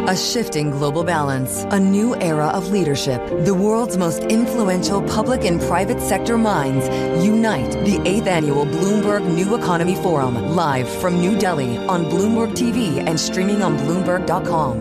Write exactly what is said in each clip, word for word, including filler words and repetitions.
A shifting global balance, a new era of leadership. The world's most influential public and private sector minds unite. The eighth annual Bloomberg New Economy Forum, live from New Delhi on Bloomberg T V and streaming on Bloomberg dot com.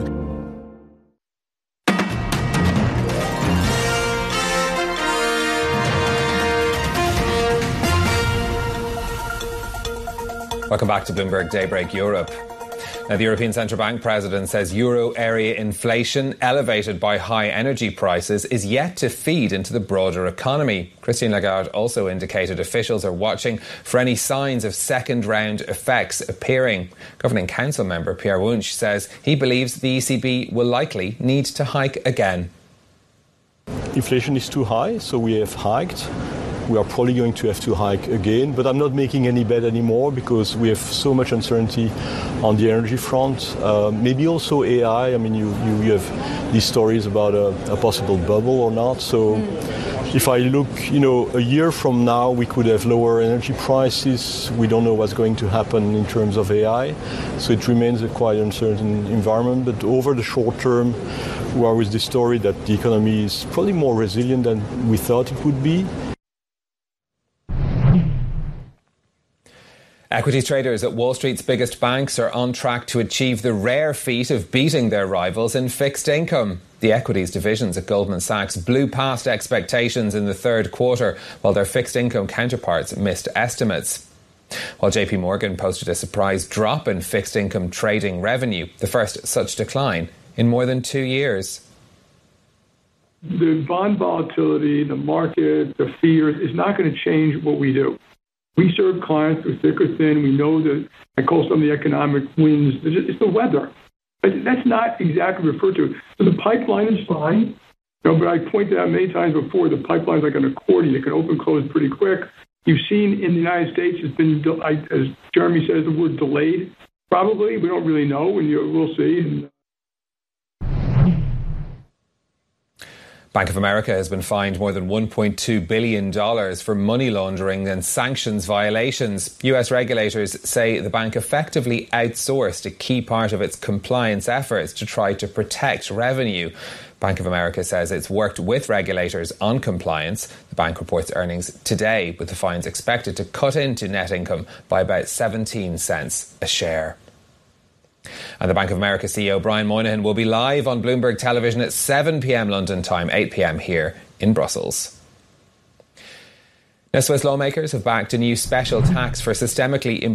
Welcome back to Bloomberg Daybreak Europe. Now, the European Central Bank president says euro area inflation, elevated by high energy prices, is yet to feed into the broader economy. Christine Lagarde also indicated officials are watching for any signs of second-round effects appearing. Governing Council member Pierre Wunsch says he believes the E C B will likely need to hike again. Inflation is too high, so we have hiked. We are probably going to have to hike again, but I'm not making any bet anymore because we have so much uncertainty on the energy front. Uh, maybe also A I. I mean, you, you, you have these stories about a, a possible bubble or not. So if I look, you know, a year from now, we could have lower energy prices. We don't know what's going to happen in terms of A I. So it remains a quite uncertain environment. But over the short term, we are with the story that the economy is probably more resilient than we thought it would be. Equities traders at Wall Street's biggest banks are on track to achieve the rare feat of beating their rivals in fixed income. The equities divisions at Goldman Sachs blew past expectations in the third quarter, while their fixed income counterparts missed estimates. While J P Morgan posted a surprise drop in fixed income trading revenue, the first such decline in more than two years. The bond volatility, the market, the fears is not going to change what we do. We serve clients through thick or thin. We know that I call some of the economic winds. It's the weather. That's not exactly referred to. So the pipeline is fine. You know, but I pointed out many times before, the pipeline's like an accordion. It can open, close pretty quick. You've seen in the United States, it's been, as Jeremy says, the word delayed. Probably. We don't really know, and you, we'll see. And, Bank of America has been fined more than one point two billion dollars for money laundering and sanctions violations. U S regulators say the bank effectively outsourced a key part of its compliance efforts to try to protect revenue. Bank of America says it's worked with regulators on compliance. The bank reports earnings today, with the fines expected to cut into net income by about seventeen cents a share. And the Bank of America C E O Brian Moynihan will be live on Bloomberg Television at seven p.m. London time, eight p.m. here in Brussels. Now, Swiss lawmakers have backed a new special tax for systemically